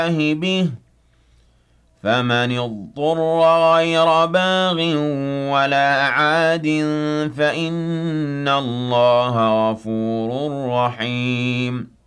به فمن اضطر غير باغ ولا عاد فإن الله غفور رحيم